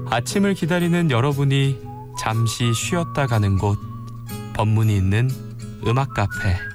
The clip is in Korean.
아침을 기다리는 여러분이 잠시 쉬었다 가는 곳, 법문이 있는 음악 카페.